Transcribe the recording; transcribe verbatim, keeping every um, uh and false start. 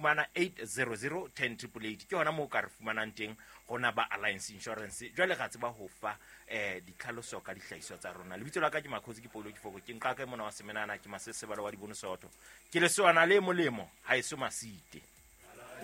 fumana eight zero zero ten triple eight ke hona mo ka re fumanang teng gona ba Alliance Insurance jwale ga tseba ho fa eh ditlhaloso ka dihlahiswa tsa rona lebitso la ka ke Makhosi ke Polo ke foko ke nka ka mona wa semenana ke masese ba wa di bonosoto ke le soana le molemo ha e so masite.